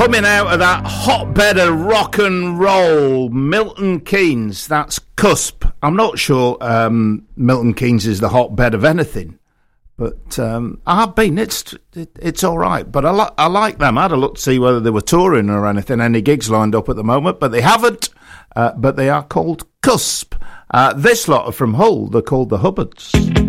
coming out of that hotbed of rock and roll, Milton Keynes. That's Cusp. I'm not sure Milton Keynes is the hotbed of anything, but I've been. It's all right, but I like them. I had a look to see whether they were touring or anything, any gigs lined up at the moment, but they haven't. But they are called Cusp. This lot are from Hull. They're called the Hubbards.